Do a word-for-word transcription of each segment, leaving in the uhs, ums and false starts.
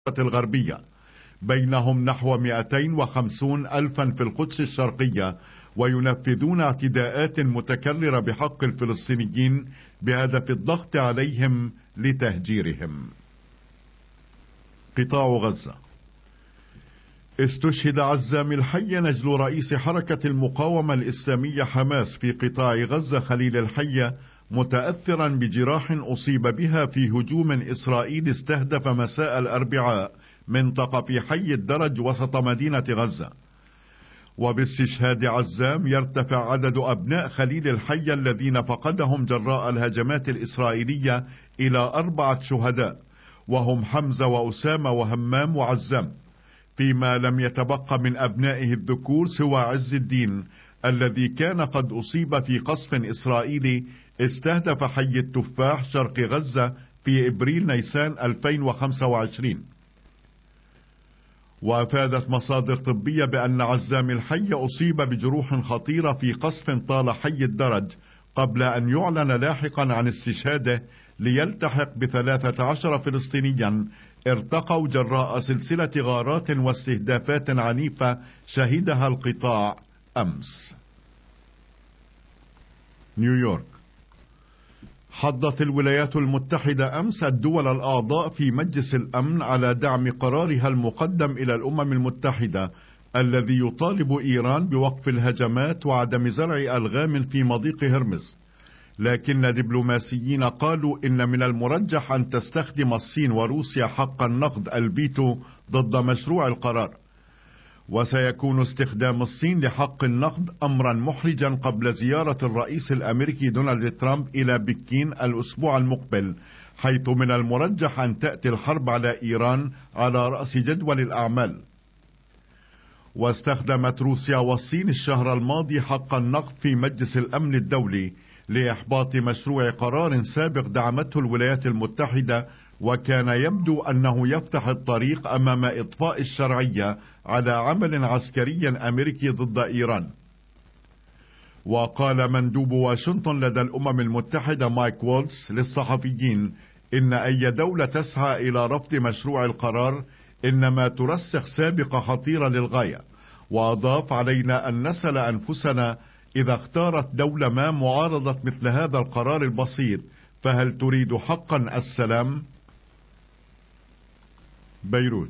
الغربية، بينهم نحو مئتين وخمسين ألفا في القدس الشرقية، وينفذون اعتداءات متكررة بحق الفلسطينيين بهدف الضغط عليهم لتهجيرهم. قطاع غزة. استشهد عزام الحي نجل رئيس حركة المقاومة الإسلامية حماس في قطاع غزة خليل الحي، متأثرا بجراح أصيب بها في هجوم إسرائيلي استهدف مساء الأربعاء منطقة في حي الدرج وسط مدينة غزة. وباستشهاد عزام يرتفع عدد أبناء خليل الحي الذين فقدهم جراء الهجمات الإسرائيلية إلى أربعة شهداء، وهم حمزة وأسامة وهمام وعزام، فيما لم يتبقى من أبنائه الذكور سوى عز الدين الذي كان قد أصيب في قصف إسرائيلي استهدف حي التفاح شرق غزة في إبريل نيسان ألفين وخمسة وعشرين. وأفادت مصادر طبية بأن عزام الحي أصيب بجروح خطيرة في قصف طال حي الدرج، قبل أن يعلن لاحقا عن استشهاده ليلتحق بثلاثة عشر فلسطينيا ارتقوا جراء سلسلة غارات واستهدافات عنيفة شهدها القطاع أمس. نيويورك. حضت الولايات المتحدة أمس الدول الأعضاء في مجلس الأمن على دعم قرارها المقدم إلى الأمم المتحدة الذي يطالب إيران بوقف الهجمات وعدم زرع ألغام في مضيق هرمز، لكن دبلوماسيين قالوا إن من المرجح أن تستخدم الصين وروسيا حق النقد الفيتو ضد مشروع القرار، وسيكون استخدام الصين لحق النقد أمرا محرجا قبل زيارة الرئيس الأمريكي دونالد ترامب إلى بكين الأسبوع المقبل، حيث من المرجح أن تأتي الحرب على إيران على رأس جدول الأعمال. واستخدمت روسيا والصين الشهر الماضي حق النقد في مجلس الأمن الدولي لإحباط مشروع قرار سابق دعمته الولايات المتحدة، وكان يبدو أنه يفتح الطريق أمام إطفاء الشرعية على عمل عسكري أمريكي ضد إيران. وقال مندوب واشنطن لدى الأمم المتحدة مايك وولتس للصحفيين إن أي دولة تسعى إلى رفض مشروع القرار إنما ترسخ سابقة خطيرة للغاية، وأضاف علينا أن نسأل أنفسنا إذا اختارت دولة ما معارضة مثل هذا القرار البسيط فهل تريد حقا السلام؟ بيروت.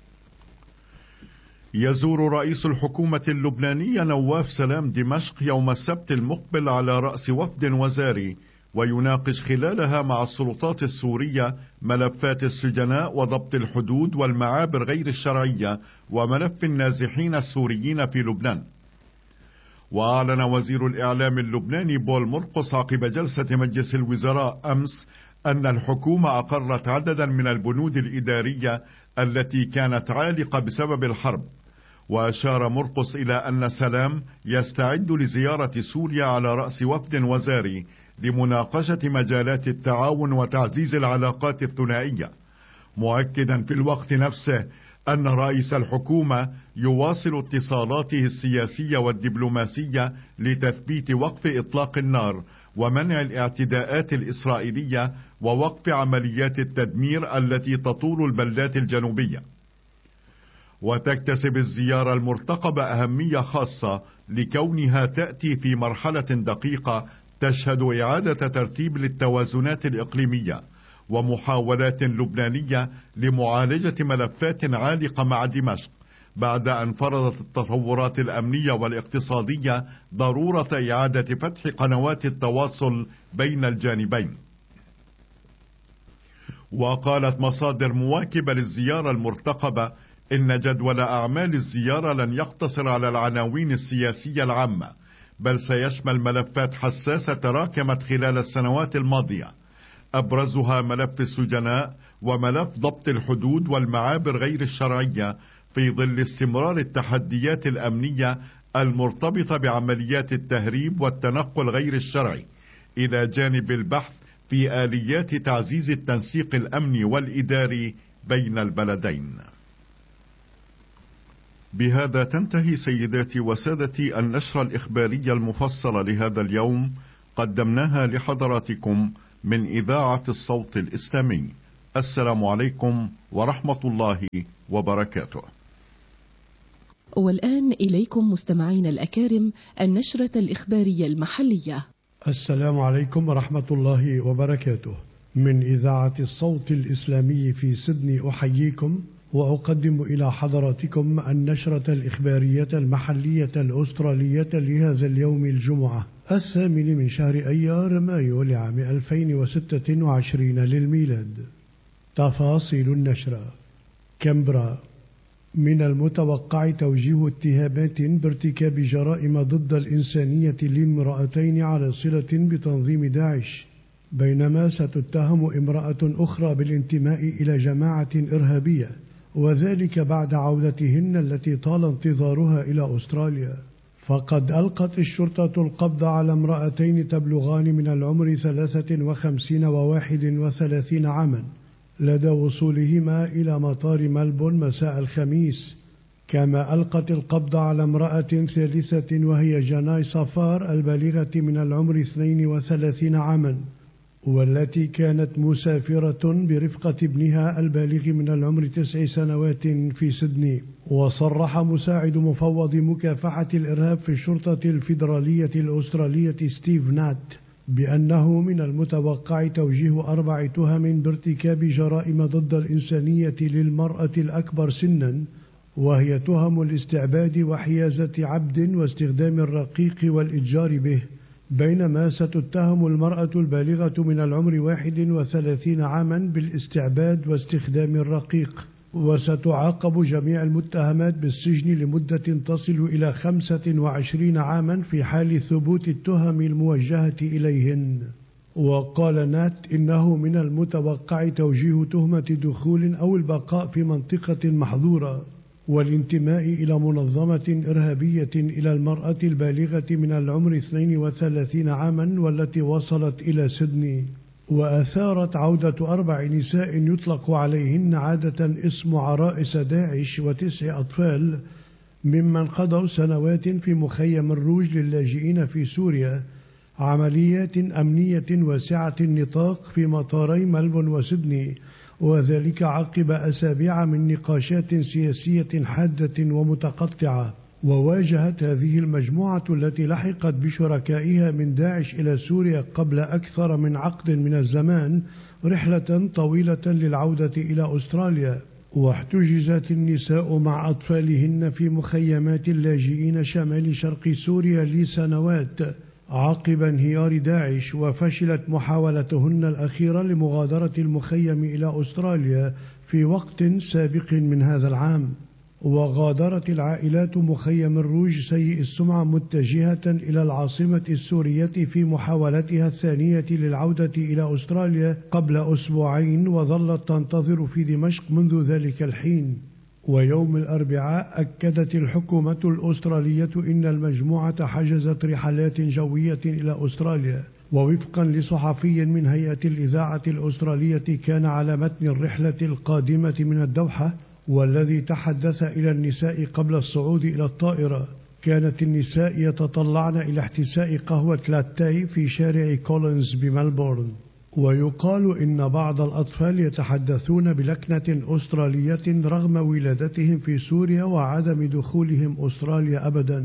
يزور رئيس الحكومة اللبنانية نواف سلام دمشق يوم السبت المقبل على رأس وفد وزاري، ويناقش خلالها مع السلطات السورية ملفات السجناء وضبط الحدود والمعابر غير الشرعية وملف النازحين السوريين في لبنان. وأعلن وزير الإعلام اللبناني بول مرقص عقب جلسة مجلس الوزراء أمس أن الحكومة أقرت عددا من البنود الإدارية التي كانت عالقة بسبب الحرب. وأشار مرقص إلى أن سلام يستعد لزيارة سوريا على رأس وفد وزاري لمناقشة مجالات التعاون وتعزيز العلاقات الثنائية، مؤكدا في الوقت نفسه أن رئيس الحكومة يواصل اتصالاته السياسية والدبلوماسية لتثبيت وقف إطلاق النار ومنع الاعتداءات الإسرائيلية ووقف عمليات التدمير التي تطول البلدات الجنوبية. وتكتسب الزيارة المرتقبة أهمية خاصة لكونها تأتي في مرحلة دقيقة تشهد إعادة ترتيب للتوازنات الإقليمية ومحاولات لبنانية لمعالجة ملفات عالقة مع دمشق، بعد أن فرضت التطورات الأمنية والاقتصادية ضرورة إعادة فتح قنوات التواصل بين الجانبين. وقالت مصادر مواكبة للزيارة المرتقبة إن جدول أعمال الزيارة لن يقتصر على العناوين السياسية العامة، بل سيشمل ملفات حساسة تراكمت خلال السنوات الماضية، أبرزها ملف السجناء وملف ضبط الحدود والمعابر غير الشرعية، في ظل استمرار التحديات الأمنية المرتبطة بعمليات التهريب والتنقل غير الشرعي، إلى جانب البحث في آليات تعزيز التنسيق الأمني والإداري بين البلدين. بهذا تنتهي سيداتي وسادتي النشرة الإخبارية المفصلة لهذا اليوم، قدمناها لحضراتكم من إذاعة الصوت الإسلامي. السلام عليكم ورحمة الله وبركاته. والآن إليكم مستمعين الأكارم النشرة الإخبارية المحلية. السلام عليكم ورحمة الله وبركاته. من إذاعة الصوت الإسلامي في سيدني أحييكم وأقدم إلى حضراتكم النشرة الإخبارية المحلية الأسترالية لهذا اليوم الجمعة الثامن من شهر أيار مايو لعام ألفين وستة وعشرين للميلاد. تفاصيل النشرة. كامبرا: من المتوقع توجيه اتهامات بارتكاب جرائم ضد الإنسانية لامرأتين على صلة بتنظيم داعش، بينما ستتهم امرأة أخرى بالانتماء إلى جماعة إرهابية، وذلك بعد عودتهن التي طال انتظارها إلى أستراليا. فقد ألقت الشرطة القبض على امرأتين تبلغان من العمر ثلاثة وخمسين وواحد وثلاثين عاما لدى وصولهما إلى مطار ملبون مساء الخميس. كما ألقت القبض على امرأة ثالثة وهي جناي صفار البالغة من العمر اثنين وثلاثين عاما، والتي كانت مسافرة برفقة ابنها البالغ من العمر تسع سنوات في سيدني. وصرح مساعد مفوض مكافحة الإرهاب في الشرطة الفيدرالية الأسترالية ستيف نات بأنه من المتوقع توجيه أربع تهم بارتكاب جرائم ضد الإنسانية للمرأة الأكبر سنا، وهي تهم الاستعباد وحيازة عبد واستخدام الرقيق والإتجار به، بينما ستتهم المرأة البالغة من العمر واحد وثلاثين عاما بالاستعباد واستخدام الرقيق. وستعاقب جميع المتهمات بالسجن لمدة تصل إلى خمسة وعشرين عاما في حال ثبوت التهم الموجهة إليهن. وقال نات إنه من المتوقع توجيه تهمة دخول أو البقاء في منطقة محظورة والانتماء إلى منظمة إرهابية إلى المرأة البالغة من العمر اثنين وثلاثين عاما والتي وصلت إلى سيدني. وأثارت عودة أربع نساء يطلق عليهن عادة اسم عرائس داعش وتسع أطفال ممن قضوا سنوات في مخيم الروج للاجئين في سوريا عمليات أمنية واسعة النطاق في مطاري ملبون وسيدني، وذلك عقب أسابيع من نقاشات سياسية حادة ومتقطعة. وواجهت هذه المجموعة التي لحقت بشركائها من داعش إلى سوريا قبل أكثر من عقد من الزمان رحلة طويلة للعودة إلى أستراليا. واحتجزت النساء مع أطفالهن في مخيمات اللاجئين شمال شرق سوريا لسنوات عقب انهيار داعش، وفشلت محاولتهن الأخيرة لمغادرة المخيم إلى أستراليا في وقت سابق من هذا العام. وغادرت العائلات مخيم الروج سيء السمعة متجهة إلى العاصمة السورية في محاولتها الثانية للعودة إلى أستراليا قبل أسبوعين، وظلت تنتظر في دمشق منذ ذلك الحين. ويوم الأربعاء أكدت الحكومة الأسترالية إن المجموعة حجزت رحلات جوية إلى أستراليا. ووفقا لصحفي من هيئة الإذاعة الأسترالية كان على متن الرحلة القادمة من الدوحة والذي تحدث إلى النساء قبل الصعود إلى الطائرة، كانت النساء يتطلعن إلى احتساء قهوة لاتاي في شارع كولينز بملبورن. ويقال إن بعض الأطفال يتحدثون بلكنة أسترالية رغم ولادتهم في سوريا وعدم دخولهم أستراليا أبدا.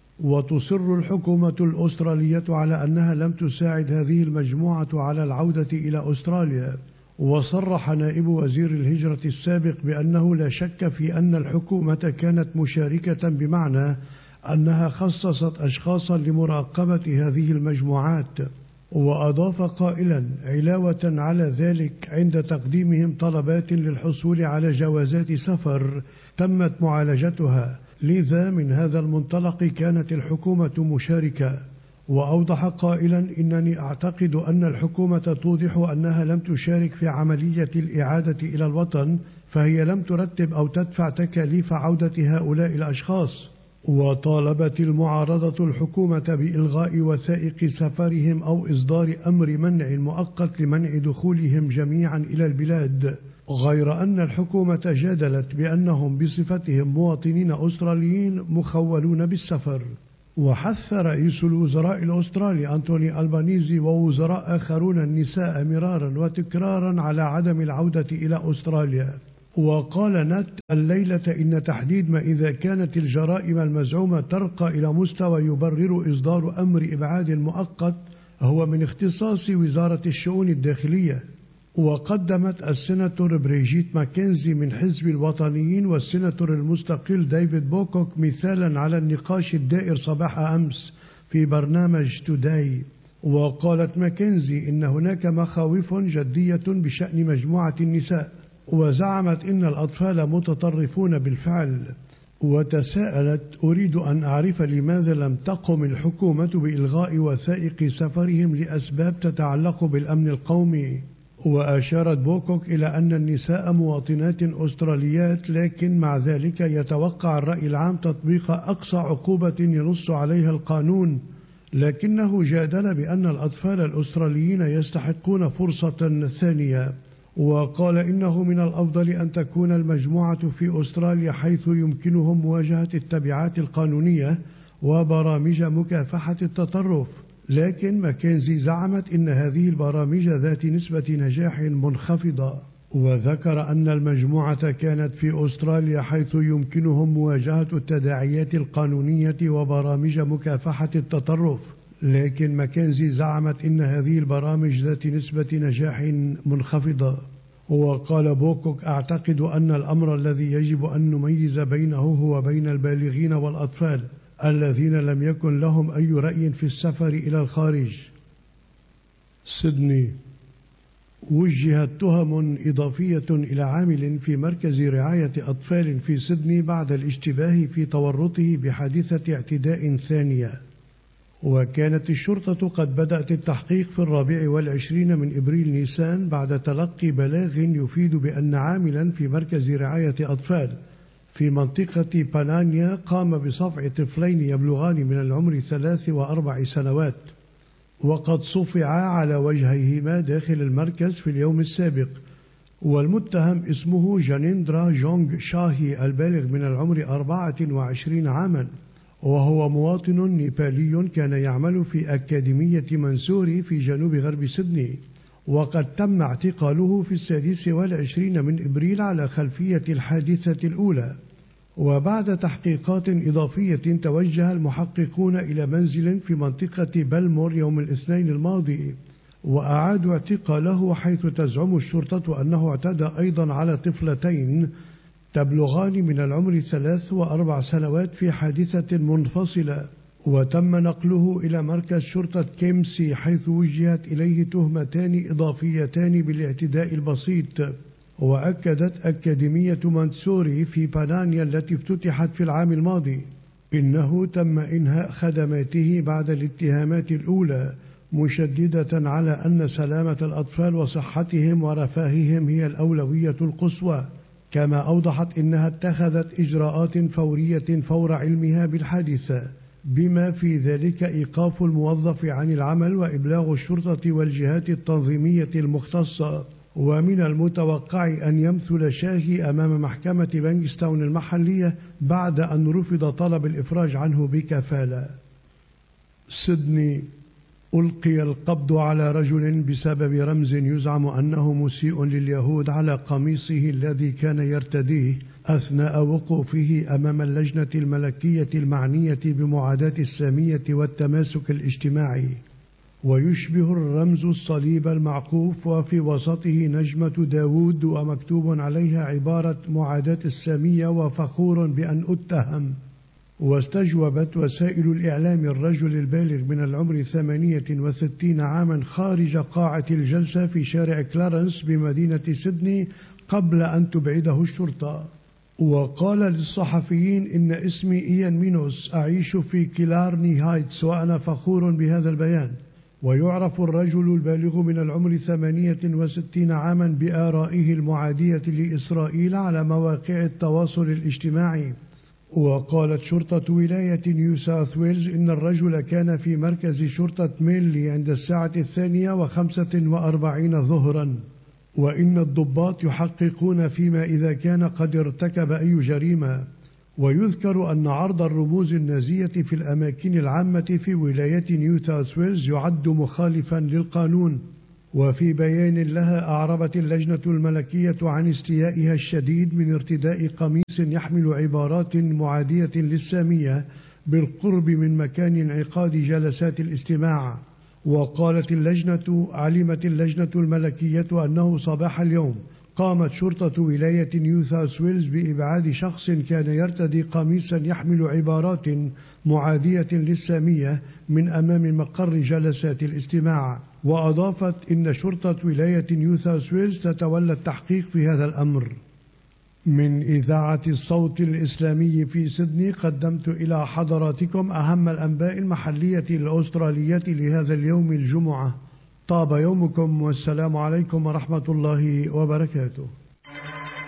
وتصر الحكومة الأسترالية على أنها لم تساعد هذه المجموعة على العودة إلى أستراليا. وصرح نائب وزير الهجرة السابق بأنه لا شك في أن الحكومة كانت مشاركة بمعنى أنها خصصت أشخاصا لمراقبة هذه المجموعات. وأضاف قائلا علاوة على ذلك عند تقديمهم طلبات للحصول على جوازات سفر تمت معالجتها، لذا من هذا المنطلق كانت الحكومة مشاركة. وأوضح قائلا إنني أعتقد أن الحكومة توضح أنها لم تشارك في عملية الإعادة إلى الوطن، فهي لم ترتب أو تدفع تكاليف عودة هؤلاء الأشخاص. وطالبت المعارضة الحكومة بإلغاء وثائق سفرهم أو إصدار أمر منع مؤقت لمنع دخولهم جميعا إلى البلاد، غير أن الحكومة جادلت بأنهم بصفتهم مواطنين أستراليين مخولون بالسفر. وحث رئيس الوزراء الأسترالي أنتوني ألبانيزي ووزراء آخرون النساء مرارا وتكرارا على عدم العودة إلى أستراليا. وقال نات الليلة إن تحديد ما إذا كانت الجرائم المزعومة ترقى إلى مستوى يبرر إصدار أمر إبعاد مؤقت هو من اختصاص وزارة الشؤون الداخلية. وقدمت السيناتور بريجيت ماكنزي من حزب الوطنيين والسيناتور المستقل ديفيد بوكوك مثالا على النقاش الدائر صباح أمس في برنامج توداي. وقالت ماكنزي إن هناك مخاوف جدية بشأن مجموعة النساء، وزعمت إن الأطفال متطرفون بالفعل. وتساءلت: أريد أن أعرف لماذا لم تقم الحكومة بإلغاء وثائق سفرهم لأسباب تتعلق بالأمن القومي. وأشارت بوكوك إلى أن النساء مواطنات أستراليات، لكن مع ذلك يتوقع الرأي العام تطبيق أقصى عقوبة ينص عليها القانون، لكنه جادل بأن الأطفال الأستراليين يستحقون فرصة ثانية. وقال إنه من الأفضل أن تكون المجموعة في أستراليا حيث يمكنهم مواجهة التبعات القانونية وبرامج مكافحة التطرف. لكن ماكنزي زعمت إن هذه البرامج ذات نسبة نجاح منخفضة. وذكر أن المجموعة كانت في أستراليا حيث يمكنهم مواجهة التداعيات القانونية وبرامج مكافحة التطرف، لكن ماكنزي زعمت إن هذه البرامج ذات نسبة نجاح منخفضة. وقال بوكوك: أعتقد أن الأمر الذي يجب أن نميز بينه هو بين البالغين والأطفال الذين لم يكن لهم أي رأي في السفر إلى الخارج. سيدني. وجهت تهم إضافية إلى عامل في مركز رعاية أطفال في سيدني بعد الاشتباه في تورطه بحادثة اعتداء ثانية. وكانت الشرطة قد بدأت التحقيق في الرابع والعشرين من إبريل نيسان بعد تلقي بلاغ يفيد بأن عاملا في مركز رعاية أطفال في منطقة بانانيا قام بصفع طفلين يبلغان من العمر ثلاث وأربع سنوات، وقد صفعا على وجهيهما داخل المركز في اليوم السابق. والمتهم اسمه جانيندرا جونغ شاهي البالغ من العمر أربعة وعشرين عاما، وهو مواطن نيبالي كان يعمل في أكاديمية منسوري في جنوب غرب سيدني. وقد تم اعتقاله في السادس والعشرين من إبريل على خلفية الحادثة الأولى. وبعد تحقيقات إضافية توجه المحققون إلى منزل في منطقة بلمور يوم الاثنين الماضي، وأعادوا اعتقاله حيث تزعم الشرطة أنه اعتدى أيضا على طفلتين تبلغان من العمر ثلاث وأربع سنوات في حادثة منفصلة. وتم نقله إلى مركز شرطة كيمسي حيث وجهت إليه تهمتان إضافيتان بالاعتداء البسيط. وأكدت أكاديمية منسوري في بانانيا التي افتتحت في العام الماضي إنه تم إنهاء خدماته بعد الاتهامات الأولى، مشددة على أن سلامة الأطفال وصحتهم ورفاههم هي الأولوية القصوى. كما أوضحت إنها اتخذت إجراءات فورية فور علمها بالحادثة، بما في ذلك إيقاف الموظف عن العمل وإبلاغ الشرطة والجهات التنظيمية المختصة. ومن المتوقع أن يمثل شاهي أمام محكمة بانكستاون المحلية بعد أن رفض طلب الإفراج عنه بكفالة. سيدني. ألقي القبض على رجل بسبب رمز يزعم أنه مسيء لليهود على قميصه الذي كان يرتديه أثناء وقوفه أمام اللجنة الملكية المعنية بمعاداة السامية والتماسك الاجتماعي. ويشبه الرمز الصليب المعقوف، وفي وسطه نجمة داوود ومكتوب عليها عبارة معاداة السامية وفخور بأن أتهم. واستجوبت وسائل الإعلام الرجل البالغ من العمر ثمانية وستين عاما خارج قاعة الجلسة في شارع كلارنس بمدينة سيدني قبل أن تبعده الشرطة. وقال للصحفيين: إن اسمي إيان مينوس، أعيش في كيلارني هايتس وأنا فخور بهذا البيان. ويعرف الرجل البالغ من العمر ثمانية وستين عاما بآرائه المعادية لإسرائيل على مواقع التواصل الاجتماعي. وقالت شرطة ولاية نيو ساوث ويلز إن الرجل كان في مركز شرطة ميلي عند الساعة الثانية وخمسة وأربعين ظهرا، وإن الضباط يحققون فيما إذا كان قد ارتكب أي جريمة. ويذكر أن عرض الرموز النازية في الأماكن العامة في ولاية نيو ساوث ويلز يعد مخالفا للقانون. وفي بيان لها أعربت اللجنة الملكية عن استيائها الشديد من ارتداء قميص يحمل عبارات معادية للسامية بالقرب من مكان انعقاد جلسات الاستماع. وقالت اللجنة: علمت اللجنة الملكية أنه صباح اليوم قامت شرطة ولاية نيو ساوث ويلز بإبعاد شخص كان يرتدي قميصا يحمل عبارات معادية للسامية من أمام مقر جلسات الاستماع. وأضافت: إن شرطة ولاية نيو ساوث ويلز تتولى التحقيق في هذا الأمر. من إذاعة الصوت الإسلامي في سيدني قدمت إلى حضراتكم أهم الأنباء المحلية الأسترالية لهذا اليوم الجمعة. طاب يومكم والسلام عليكم ورحمة الله وبركاته.